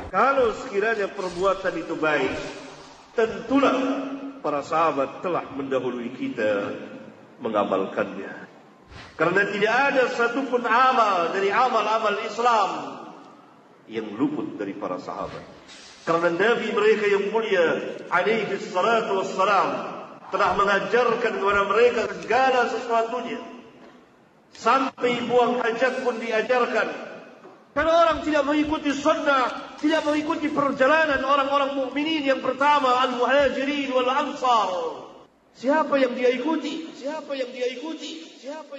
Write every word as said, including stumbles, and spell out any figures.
Kalau sekiranya perbuatan itu baik, tentulah para sahabat telah mendahului kita mengamalkannya. Karena tidak ada satupun amal dari amal-amal Islam yang luput dari para sahabat. Karena Nabi mereka yang mulia alaihi salatu wassalam telah mengajarkan kepada mereka segala sesuatunya. Sampai buang hajat pun diajarkan. Kalau orang tidak mengikuti sunnah, tidak mengikuti perjalanan orang-orang mukminin yang pertama, al-muhajirin wal ansar, siapa yang dia ikuti? Siapa yang dia ikuti? Siapa